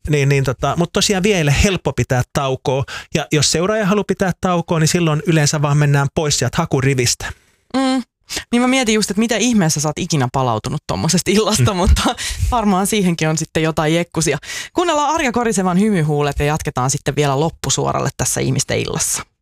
Mutta tosiaan vielä helppo pitää taukoa. Ja jos seuraaja haluaa pitää taukoa, niin silloin yleensä vaan mennään pois sieltä hakurivistä. Niin mä mietin just, että mitä ihmeessä sä oot ikinä palautunut tommosesta illasta, mutta varmaan siihenkin on sitten jotain jekkusia. Kuunnellaan Arja Korisevan Hymyhuulet ja jatketaan sitten vielä loppusuoralle tässä Ihmisten illassa.